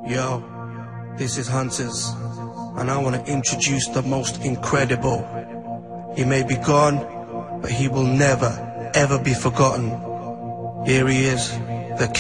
Yo, this is Hunters, and I want to introduce the most incredible. He may be gone, but he will never, ever be forgotten. Here he is, the